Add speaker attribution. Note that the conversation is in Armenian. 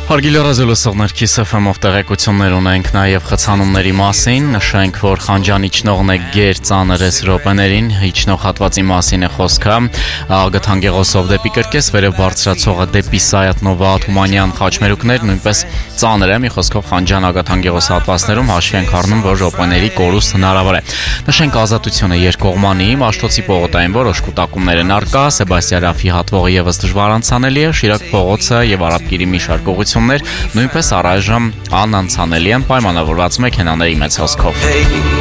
Speaker 1: Հարգելի ռադիոլսողներ, Kiss FM-ով տեղեկություններ ունենք նաև խցանումների մասին, նշենք, որ Խանջանի իջնողն է գեր ծանր S րոպեներին, իջնող հատվածի մասին է խոսքը, Գթանգեղոսով դեպի Կրկես, վերև բարձրացողը դեպի Սայաթ-Նովա Թումանյան խաչմերուկներ նույնպես ծանր է, մի խոսքով Խանջան-Ագաթանգեղոս հատվածներում հաշվի ենք առնում, որ րոպեների կորուստ հնարավոր է։ Նշենք ազատությունը երկկողմանի, Մաշտոցի պողոտային որոշ կուտակումներ են առկա, Սեբաստիան Ռաֆի հատվողը ևս դժվար անցանելի է, Շիրակ փողոցը եւ Արաբկիրի մի շարք ուղղություններ նույնպես առայժմ անանցանելի են պայմանավորված մեքենաների մեծ հոսքով։